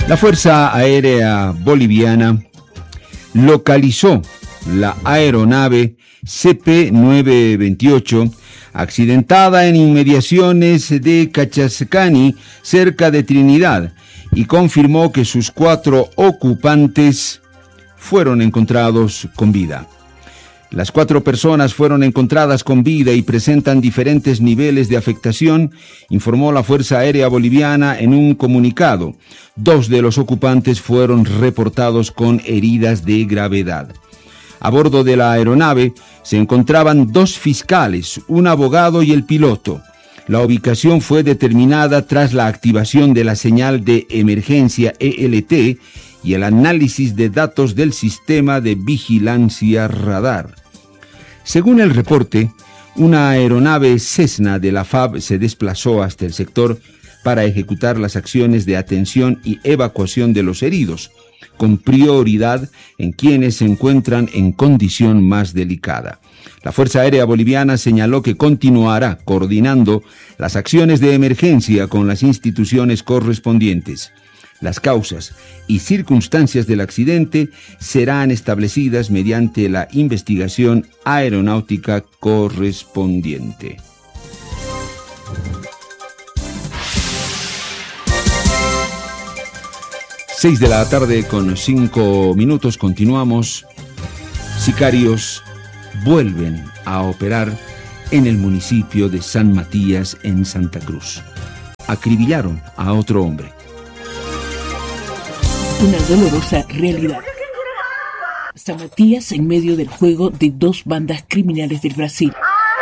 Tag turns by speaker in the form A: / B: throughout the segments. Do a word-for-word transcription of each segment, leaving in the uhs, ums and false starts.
A: La Fuerza Aérea Boliviana localizó la aeronave C P nueve veintiocho accidentada en inmediaciones de Cachascani, cerca de Trinidad, y confirmó que sus cuatro ocupantes fueron encontrados con vida. Las cuatro personas fueron encontradas con vida y presentan diferentes niveles de afectación, informó la Fuerza Aérea Boliviana en un comunicado. Dos de los ocupantes fueron reportados con heridas de gravedad. A bordo de la aeronave se encontraban dos fiscales, un abogado y el piloto. La ubicación fue determinada tras la activación de la señal de emergencia E L T y el análisis de datos del sistema de vigilancia radar. Según el reporte, una aeronave Cessna de la F A B se desplazó hasta el sector para ejecutar las acciones de atención y evacuación de los heridos, con prioridad en quienes se encuentran en condición más delicada. La Fuerza Aérea Boliviana señaló que continuará coordinando las acciones de emergencia con las instituciones correspondientes. Las causas y circunstancias del accidente serán establecidas mediante la investigación aeronáutica correspondiente. Seis de la tarde con cinco minutos, continuamos. Sicarios vuelven a operar en el municipio de San Matías, en Santa Cruz. Acribillaron a otro hombre.
B: Una dolorosa realidad. San Matías en medio del juego de dos bandas criminales del Brasil.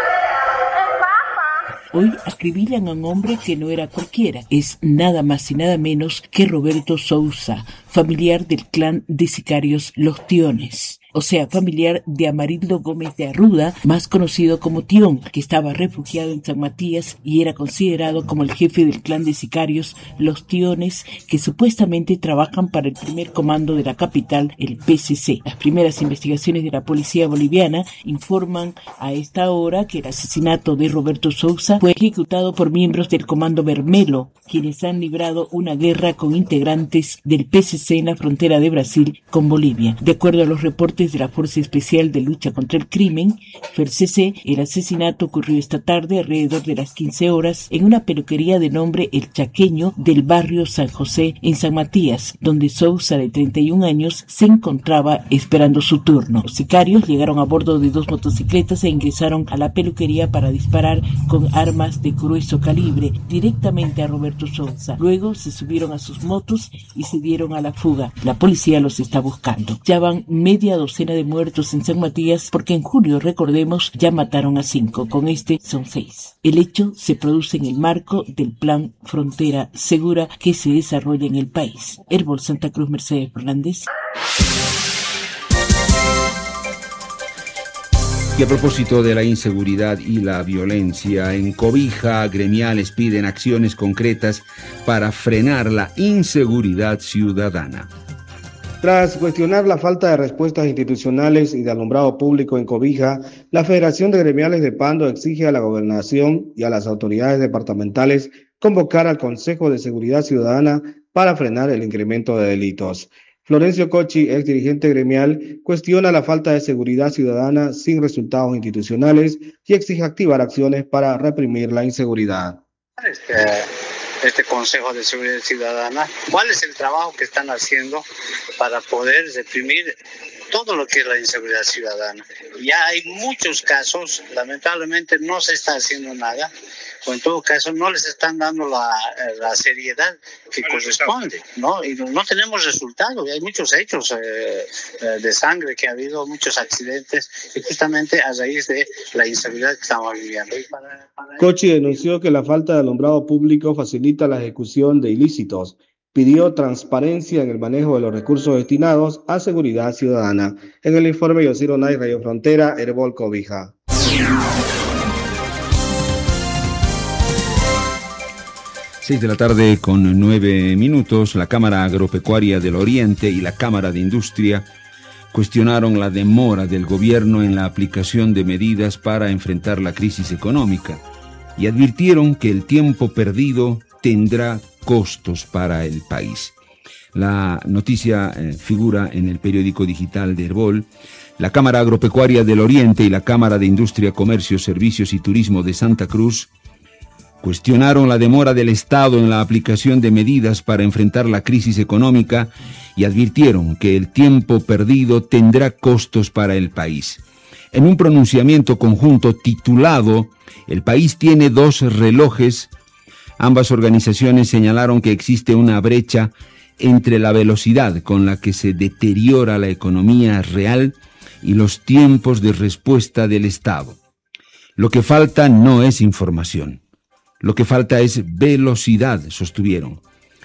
B: Hoy acribillan a un hombre que no era cualquiera. Es nada más y nada menos que Roberto Souza, familiar del clan de sicarios Los Tiones. O sea, familiar de Amarildo Gómez de Arruda, más conocido como Tión, que estaba refugiado en San Matías y era considerado como el jefe del clan de sicarios Los Tiones, que supuestamente trabajan para el primer comando de la capital, el P C C. Las primeras investigaciones de la policía boliviana informan a esta hora que el asesinato de Roberto Souza fue ejecutado por miembros del Comando Vermelho, quienes han librado una guerra con integrantes del P C C en la frontera de Brasil con Bolivia. De acuerdo a los reportes de la Fuerza Especial de Lucha contra el Crimen, F E R C C, el asesinato ocurrió esta tarde alrededor de las quince horas en una peluquería de nombre El Chaqueño del barrio San José en San Matías, donde Souza, de treinta y un años, se encontraba esperando su turno. Los sicarios llegaron a bordo de dos motocicletas e ingresaron a la peluquería para disparar con armas de grueso calibre directamente a Roberto Souza. Luego se subieron a sus motos y se dieron a la fuga. La policía los está buscando. Ya van media docena de muertos en San Matías porque en julio, recordemos, ya mataron a cinco. Con este son seis. El hecho se produce en el marco del plan Frontera Segura que se desarrolla en el país. Herbol Santa Cruz, Mercedes Fernández.
A: Y a propósito de la inseguridad y la violencia, en Cobija, gremiales piden acciones concretas para frenar la inseguridad ciudadana.
C: Tras cuestionar la falta de respuestas institucionales y de alumbrado público en Cobija, la Federación de Gremiales de Pando exige a la Gobernación y a las autoridades departamentales convocar al Consejo de Seguridad Ciudadana para frenar el incremento de delitos. Florencio Cochi, ex dirigente gremial, cuestiona la falta de seguridad ciudadana sin resultados institucionales y exige activar acciones para reprimir la inseguridad.
D: Este, este Consejo de Seguridad Ciudadana, ¿cuál es el trabajo que están haciendo para poder reprimir todo lo que es la inseguridad ciudadana? Ya hay muchos casos, lamentablemente no se está haciendo nada, o en todo caso no les están dando la, la seriedad que corresponde, ¿no? Y no tenemos resultados, hay muchos hechos eh, de sangre que ha habido, muchos accidentes, y justamente a raíz de la inseguridad que estamos viviendo. Para, para...
C: Cochi denunció que la falta de alumbrado público facilita la ejecución de ilícitos. Pidió transparencia en el manejo de los recursos destinados a seguridad ciudadana. En el informe Yosiro Nay, Radio Frontera, Herbol, Cobija.
A: Seis de la tarde con nueve minutos, la Cámara Agropecuaria del Oriente y la Cámara de Industria cuestionaron la demora del gobierno en la aplicación de medidas para enfrentar la crisis económica y advirtieron que el tiempo perdido tendrá costos para el país. La noticia eh, figura en el periódico digital de Herbol. La Cámara Agropecuaria del Oriente y la Cámara de Industria, Comercio, Servicios y Turismo de Santa Cruz cuestionaron la demora del Estado en la aplicación de medidas para enfrentar la crisis económica y advirtieron que el tiempo perdido tendrá costos para el país. En un pronunciamiento conjunto titulado "El país tiene dos relojes", ambas organizaciones señalaron que existe una brecha entre la velocidad con la que se deteriora la economía real y los tiempos de respuesta del Estado. Lo que falta no es información. Lo que falta es velocidad, sostuvieron.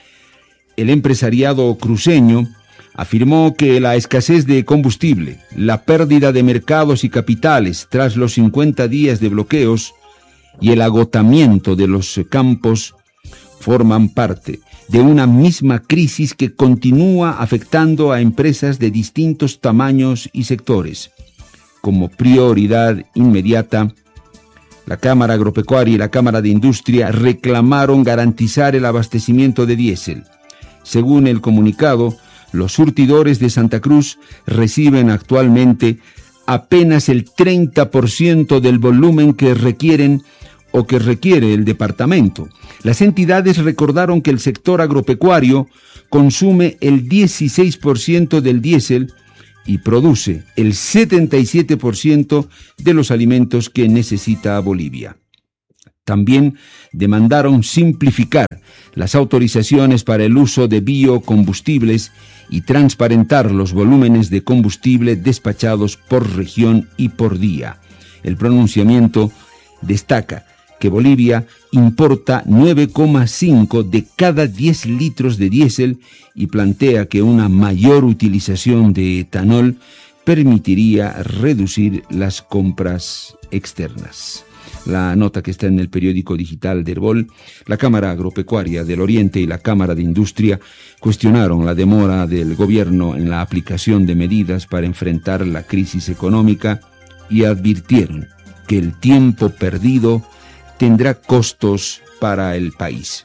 A: El empresariado cruceño afirmó que la escasez de combustible, la pérdida de mercados y capitales tras los cincuenta días de bloqueos y el agotamiento de los campos forman parte de una misma crisis que continúa afectando a empresas de distintos tamaños y sectores. Como prioridad inmediata, la Cámara Agropecuaria y la Cámara de Industria reclamaron garantizar el abastecimiento de diésel. Según el comunicado, los surtidores de Santa Cruz reciben actualmente apenas el treinta por ciento del volumen que requieren o que requiere el departamento. Las entidades recordaron que el sector agropecuario consume el dieciséis por ciento del diésel y produce el setenta y siete por ciento de los alimentos que necesita Bolivia. También demandaron simplificar las autorizaciones para el uso de biocombustibles y transparentar los volúmenes de combustible despachados por región y por día. El pronunciamiento destaca que Bolivia importa nueve coma cinco de cada diez litros de diésel y plantea que una mayor utilización de etanol permitiría reducir las compras externas. La nota que está en el periódico digital de Herbol, la Cámara Agropecuaria del Oriente y la Cámara de Industria cuestionaron la demora del gobierno en la aplicación de medidas para enfrentar la crisis económica y advirtieron que el tiempo perdido tendrá costos para el país.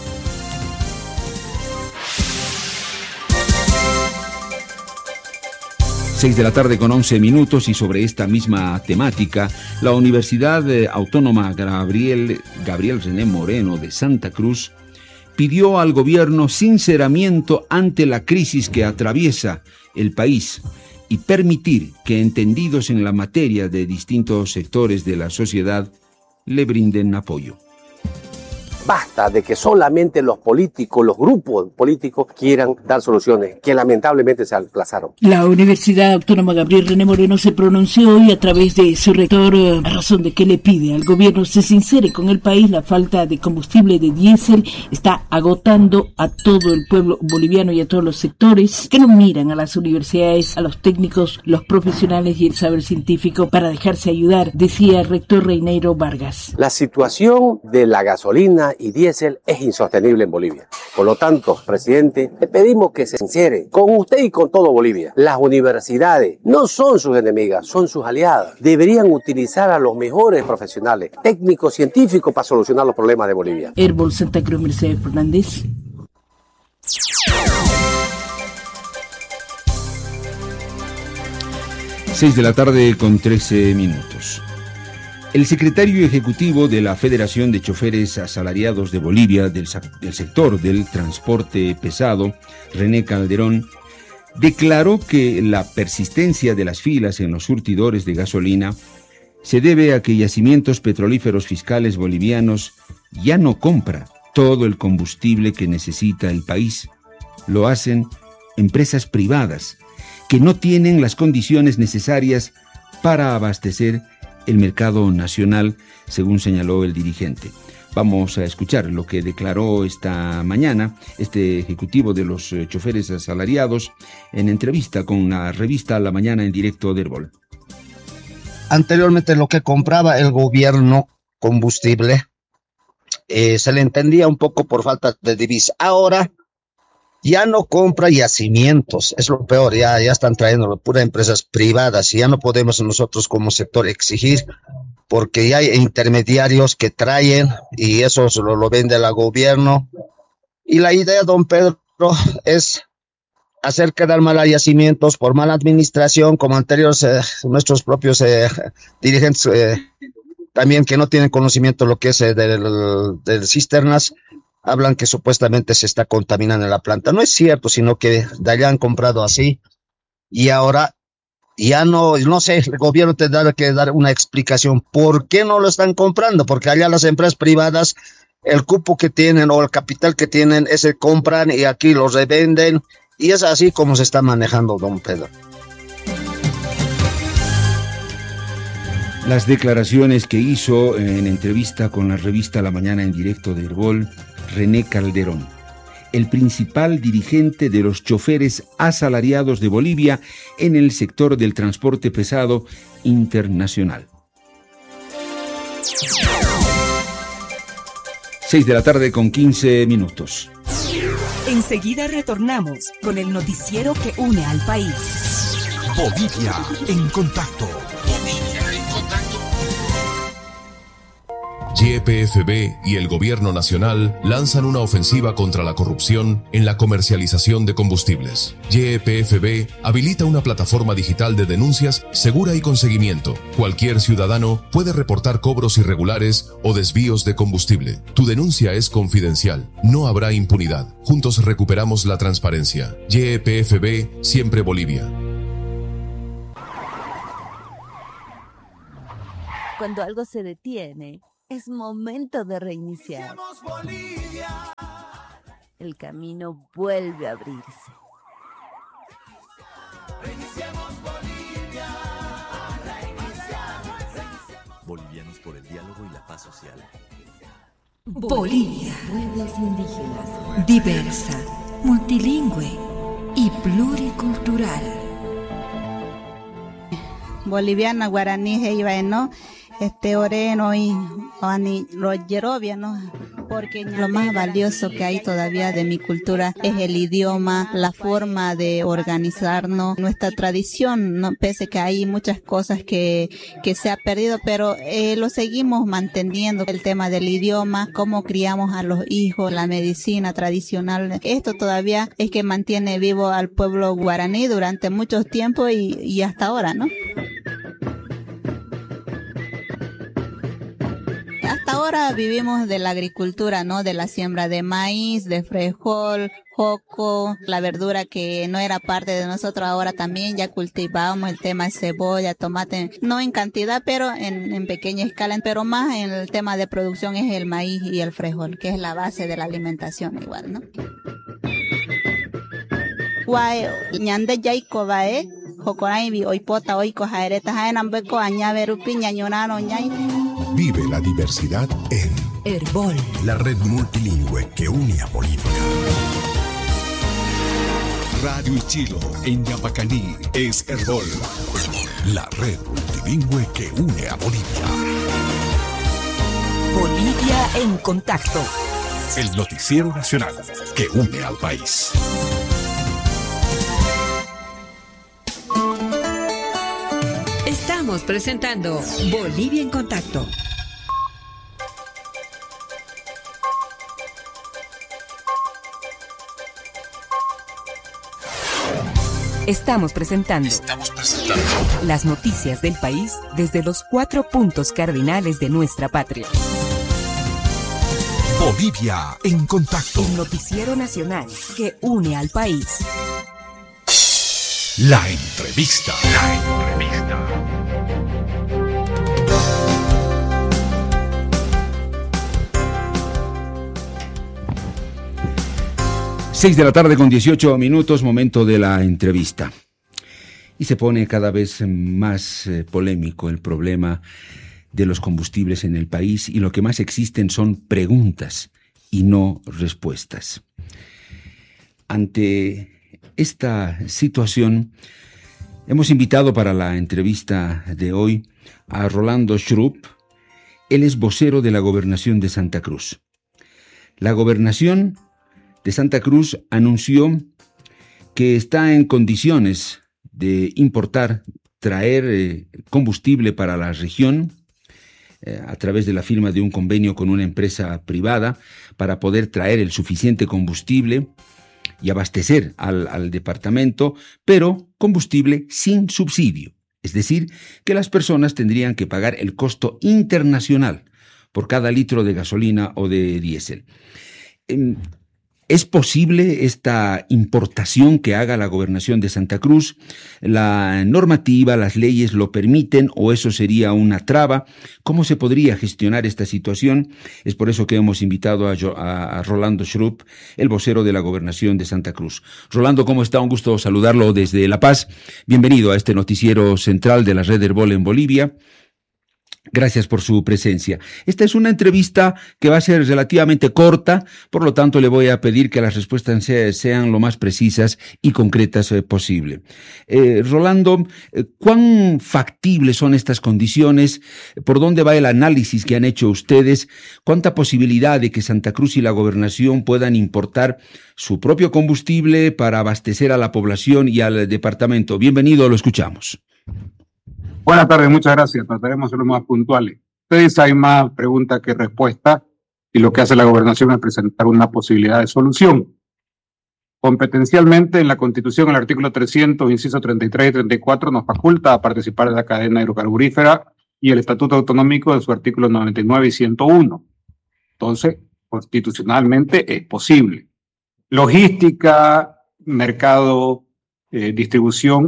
A: Seis de la tarde con once minutos, y sobre esta misma temática, la Universidad Autónoma Gabriel, Gabriel René Moreno de Santa Cruz pidió al gobierno sinceramiento ante la crisis que atraviesa el país y permitir que entendidos en la materia de distintos sectores de la sociedad le brinden apoyo.
E: Basta de que solamente los políticos, los grupos políticos quieran dar soluciones, que lamentablemente se aplazaron.
B: La Universidad Autónoma Gabriel René Moreno se pronunció hoy a través de su rector a razón de que le pide al gobierno se sincere con el país. La falta de combustible de diésel está agotando a todo el pueblo boliviano y a todos los sectores que no miran a las universidades, a los técnicos, los profesionales y el saber científico para dejarse ayudar, decía el rector Reineiro Vargas.
E: La situación de la gasolina y diésel es insostenible en Bolivia. Por lo tanto, presidente, le pedimos que se sincere con usted y con todo Bolivia. Las universidades no son sus enemigas, son sus aliadas. Deberían utilizar a los mejores profesionales, técnicos, científicos para solucionar los problemas de Bolivia.
B: Herbol Santa Cruz, Mercedes Fernández.
A: Seis de la tarde con trece minutos. El secretario ejecutivo de la Federación de Choferes Asalariados de Bolivia del, del sector del transporte pesado, René Calderón, declaró que la persistencia de las filas en los surtidores de gasolina se debe a que yacimientos petrolíferos fiscales bolivianos ya no compran todo el combustible que necesita el país. Lo hacen empresas privadas que no tienen las condiciones necesarias para abastecer el mercado nacional, según señaló el dirigente. Vamos a escuchar lo que declaró esta mañana este ejecutivo de los choferes asalariados en entrevista con la revista La Mañana en directo de Herbol.
F: Anteriormente lo que compraba el gobierno combustible eh, se le entendía un poco por falta de divisa. Ahora ya no compra yacimientos, es lo peor, ya, ya están trayendo puras empresas privadas y ya no podemos nosotros como sector exigir porque ya hay intermediarios que traen y eso lo, lo vende el gobierno. Y la idea, don Pedro, es hacer quedar mal a yacimientos por mala administración, como anteriores eh, nuestros propios eh, dirigentes eh, también que no tienen conocimiento de lo que es eh, de, de cisternas, hablan que supuestamente se está contaminando la planta. No es cierto, sino que de allá han comprado así y ahora ya no, no sé, el gobierno tendrá que dar una explicación por qué no lo están comprando, porque allá las empresas privadas, el cupo que tienen o el capital que tienen, ese compran y aquí los revenden, y es así como se está manejando, don Pedro.
A: Las declaraciones que hizo en entrevista con la revista La Mañana en Directo de Herbol, René Calderón, el principal dirigente de los choferes asalariados de Bolivia en el sector del transporte pesado internacional. Seis de la tarde con quince minutos.
G: Enseguida retornamos con el noticiero que une al país.
H: Bolivia en contacto. Bolivia en contacto. Y P F B y el Gobierno Nacional lanzan una ofensiva contra la corrupción en la comercialización de combustibles. Y P F B habilita una plataforma digital de denuncias segura y con seguimiento. Cualquier ciudadano puede reportar cobros irregulares o desvíos de combustible. Tu denuncia es confidencial. No habrá impunidad. Juntos recuperamos la transparencia. Y P F B, siempre Bolivia.
I: Cuando algo se detiene, es momento de reiniciar. El camino vuelve a abrirse.
J: Reiniciemos Bolivia. Reiniciar. Bolivianos por el diálogo y la paz social.
G: Bolivia. Pueblos indígenas. Diversa, multilingüe y pluricultural.
K: Boliviana, guaraní, heivaeno, este oreno y ani rogerovia, ¿no? Porque lo más valioso que hay todavía de mi cultura es el idioma, la forma de organizarnos, nuestra tradición, ¿no? Pese que hay muchas cosas que, que se ha perdido, pero eh, lo seguimos manteniendo, el tema del idioma, cómo criamos a los hijos, la medicina tradicional. Esto todavía es que mantiene vivo al pueblo guaraní durante mucho tiempo y, y hasta ahora, ¿no? Hasta ahora vivimos de la agricultura, ¿no? De la siembra de maíz, de frijol, joco, la verdura que no era parte de nosotros, ahora también ya cultivamos el tema de cebolla, tomate, no en cantidad, pero en, en pequeña escala, pero más en el tema de producción es el maíz y el frijol, que es la base de la alimentación igual, ¿no? Guay, ñande yaiko bae, jokorai bi oipota oiko jaereta jaenambeko añaverupi ñañonano ñay.
H: Vive la diversidad en
G: Herbol,
H: la red multilingüe que une a Bolivia. Radio Ichilo en Yapacaní es Herbol, la red multilingüe que une a Bolivia.
G: Bolivia en contacto.
H: El noticiero nacional que une al país.
G: Estamos presentando Bolivia en contacto. Estamos presentando,
H: Estamos presentando
G: las noticias del país desde los cuatro puntos cardinales de nuestra patria.
H: Bolivia en contacto.
G: El noticiero nacional que une al país.
H: La entrevista. La entrevista.
A: Seis de la tarde con dieciocho minutos, momento de la entrevista. Y se pone cada vez más eh, polémico el problema de los combustibles en el país, y lo que más existen son preguntas y no respuestas. Ante esta situación, hemos invitado para la entrevista de hoy a Rolando Schrupp. Él es vocero de la Gobernación de Santa Cruz. La Gobernación de Santa Cruz anunció que está en condiciones de importar, traer eh, combustible para la región eh, a través de la firma de un convenio con una empresa privada para poder traer el suficiente combustible y abastecer al, al departamento, pero combustible sin subsidio. Es decir, que las personas tendrían que pagar el costo internacional por cada litro de gasolina o de diésel. ¿Es posible esta importación que haga la Gobernación de Santa Cruz? ¿La normativa, las leyes lo permiten o eso sería una traba? ¿Cómo se podría gestionar esta situación? Es por eso que hemos invitado a, a, a Rolando Schrupp, el vocero de la Gobernación de Santa Cruz. Rolando, ¿cómo está? Un gusto saludarlo desde La Paz. Bienvenido a este noticiero central de la Red Herbol en Bolivia. Gracias por su presencia. Esta es una entrevista que va a ser relativamente corta, por lo tanto le voy a pedir que las respuestas sean lo más precisas y concretas posible. Eh, Rolando, ¿cuán factibles son estas condiciones? ¿Por dónde va el análisis que han hecho ustedes? ¿Cuánta posibilidad de que Santa Cruz y la Gobernación puedan importar su propio combustible para abastecer a la población y al departamento? Bienvenido, lo escuchamos.
L: Buenas tardes, muchas gracias. Trataremos de ser más puntuales. Ustedes hay más pregunta que respuesta y lo que hace la Gobernación es presentar una posibilidad de solución. Competencialmente, en la Constitución, el artículo trescientos, inciso treinta y tres y treinta y cuatro, nos faculta a participar de la cadena hidrocarburífera y el Estatuto Autonómico de su artículo noventa y nueve y ciento uno. Entonces, constitucionalmente es posible. Logística, mercado, eh, distribución,